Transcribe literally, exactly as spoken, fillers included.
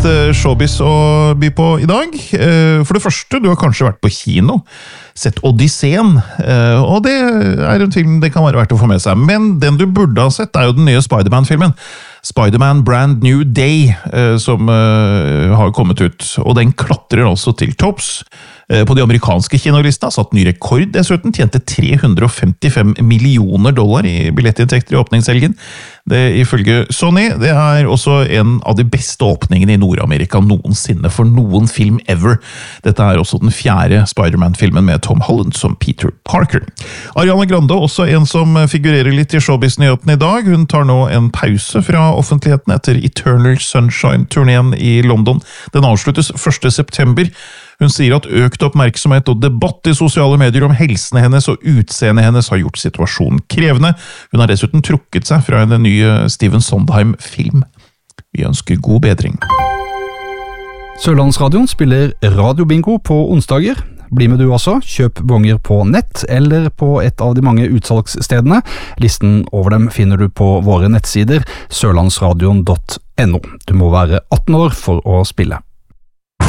litt showbiz å by på i dag. For det første, du har kanskje vært på kino, sett Odysseen, og det er en film det kan være verdt å få med seg. Men den du burde ha sett er jo den nye Spider-Man-filmen. Spider-Man Brand New Day, som har kommet ut, og den klatrer altså til topps. På de amerikanske kinolistene har satt ny rekord, dessuten tjente tre hundre femtifem millioner dollar i billettinntekter i åpningshelgen. Det ifølge Sony, det er også en av de beste åpningene i Nord-Amerika noensinne for noen film ever. Dette er også den fjerde Spider-Man-filmen med Tom Holland som Peter Parker. Ariana Grande, også en som figurerer litt i showbiz-nyheten i dag, hun tar nå en pause fra offentligheten etter Eternal Sunshine-turneen i London. Den avsluttes første september. Hun sier at økt oppmerksomhet og debatt i sosiale medier om helsen hennes og utseendet hennes har gjort situasjonen krevende. Hun har dessuten trukket seg fra en ny Stephen Sondheim-film. Vi ønsker god bedring. Sørlandsradioen spiller radiobingo på onsdager. Bli med du også, kjøp bonger på nett eller på et av de mange utsalgsstedene. Listen over dem finner du på våre nettsider sørlandsradion punktum no. Du må være atten år for å spille.